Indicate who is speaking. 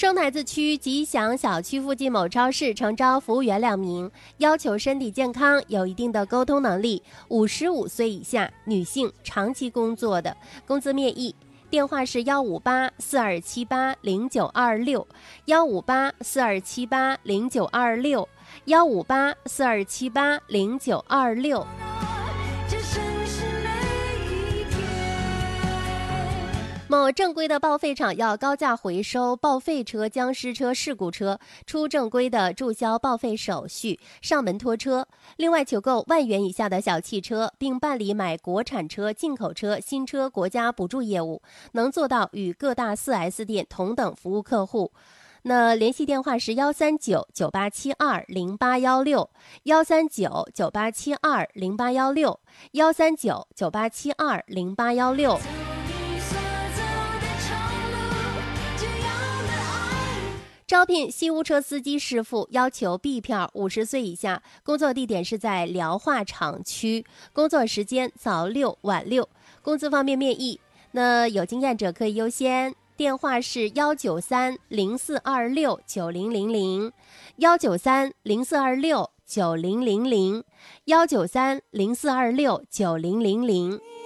Speaker 1: 生台子区吉祥小区附近某超市诚招服务员2名，要求身体健康、有一定的沟通能力、55岁以下女性长期工作的，工资面议。电话是158-4278-0926，158-4278-0926，158-4278-0926。某正规的报废厂要高价回收报废车、僵尸车、事故车，出正规的注销报废手续，上门拖车。另外求购1万元以下的小汽车，并办理买国产车、进口车、新车国家补助业务，能做到与各大 4S 店同等服务客户。那联系电话是139-9872-0816，139-9872-0816，139-9872-0816。招聘西屋车司机师傅，要求 B 票，50岁以下，工作地点是在辽化厂区，工作时间早6晚6，工资方面面议。那有经验者可以优先。电话是193-0426-9000，193-0426-9000，193-0426-9000。